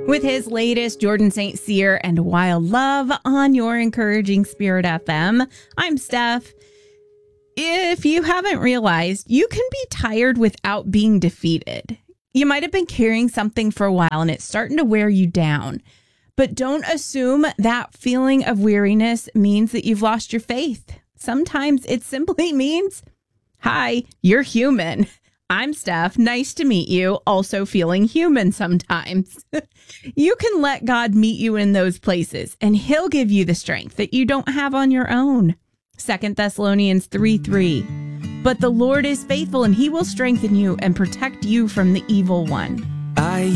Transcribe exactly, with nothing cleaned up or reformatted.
with his latest Jordan Saint Cyr and Wild Love on your Encouraging Spirit F M. I'm Steph. If you haven't realized, you can be tired without being defeated. You might have been carrying something for a while and it's starting to wear you down. But don't assume that feeling of weariness means that you've lost your faith. Sometimes it simply means, hi, you're human. I'm Steph. Nice to meet you. Also feeling human sometimes. You can let God meet you in those places, and he'll give you the strength that you don't have on your own. Second Thessalonians three three. But the Lord is faithful, and he will strengthen you and protect you from the evil one. I